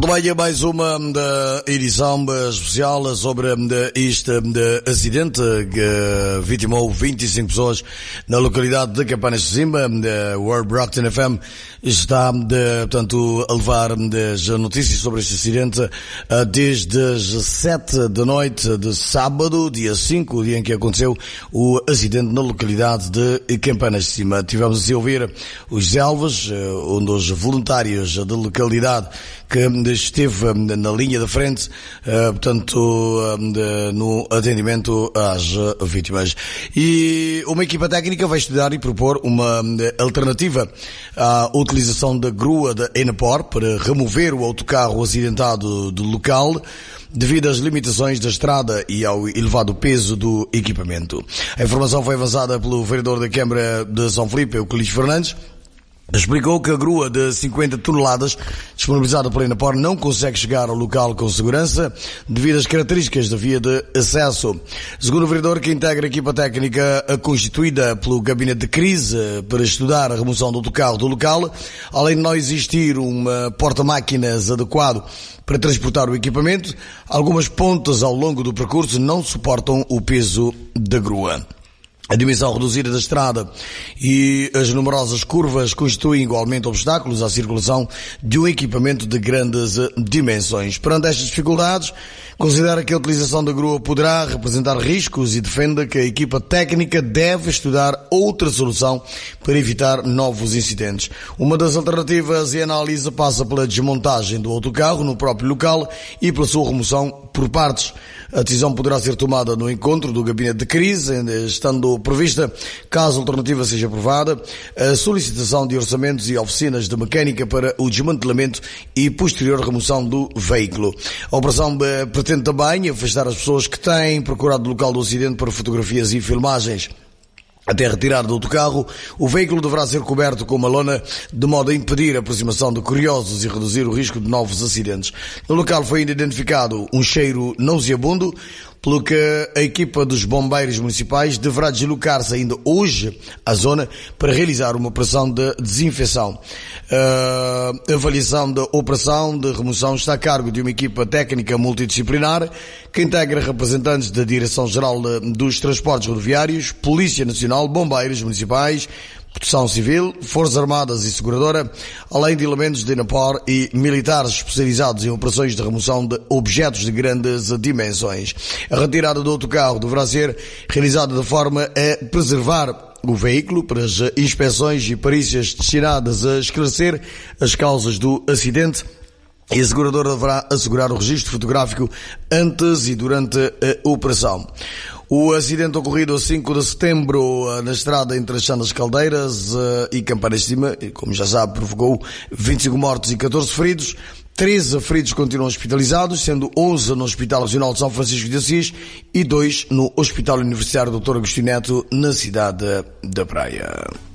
Muito bem, mais uma edição especial sobre este acidente que vitimou 25 pessoas na localidade de Campanas de Sesimbra. World Brockton FM está, portanto, a levar as notícias sobre este acidente desde as 7 da noite de sábado, dia 5, o dia em que aconteceu o acidente na localidade de Campanas de Sesimbra. Tivemos assim a ouvir os José Alves, um dos voluntários da localidade que esteve na linha da frente, portanto, no atendimento às vítimas. E uma equipa técnica vai estudar e propor uma alternativa à utilização da grua da Enapor para remover o autocarro acidentado do local, devido às limitações da estrada e ao elevado peso do equipamento. A informação foi avançada pelo vereador da Câmara de São Filipe, Euclides Fernandes. Explicou que a grua de 50 toneladas disponibilizada pela Enapor não consegue chegar ao local com segurança devido às características da via de acesso. Segundo o vereador, que integra a equipa técnica constituída pelo gabinete de crise para estudar a remoção do autocarro do local, além de não existir um porta-máquinas adequado para transportar o equipamento, algumas pontas ao longo do percurso não suportam o peso da grua. A dimensão reduzida da estrada e as numerosas curvas constituem igualmente obstáculos à circulação de um equipamento de grandes dimensões. Perante estas dificuldades, considera que a utilização da grua poderá representar riscos e defende que a equipa técnica deve estudar outra solução para evitar novos incidentes. Uma das alternativas em análise passa pela desmontagem do autocarro no próprio local e pela sua remoção por partes. A decisão poderá ser tomada no encontro do gabinete de crise, estando prevista, caso a alternativa seja aprovada, a solicitação de orçamentos e oficinas de mecânica para o desmantelamento e posterior remoção do veículo. A operação pretende também afastar as pessoas que têm procurado o local do acidente para fotografias e filmagens. Até retirar do autocarro, o veículo deverá ser coberto com uma lona de modo a impedir a aproximação de curiosos e reduzir o risco de novos acidentes. No local foi ainda identificado um cheiro nauseabundo, pelo que a equipa dos bombeiros municipais deverá deslocar-se ainda hoje à zona para realizar uma operação de desinfecção. A avaliação da operação de remoção está a cargo de uma equipa técnica multidisciplinar que integra representantes da Direção-Geral dos Transportes Rodoviários, Polícia Nacional, bombeiros municipais, Proteção Civil, Forças Armadas e Seguradora, além de elementos de Enapor e militares especializados em operações de remoção de objetos de grandes dimensões. A retirada do autocarro deverá ser realizada de forma a preservar o veículo para as inspeções e perícias destinadas a esclarecer as causas do acidente. E a seguradora deverá assegurar o registro fotográfico antes e durante a operação. O acidente ocorrido a 5 de setembro na estrada entre as Santas Caldeiras e Campanas de Sesimbra, como já sabe, provocou 25 mortos e 14 feridos. 13 feridos continuam hospitalizados, sendo 11 no Hospital Regional de São Francisco de Assis e 2 no Hospital Universitário Dr. Agostinho Neto, na cidade da Praia.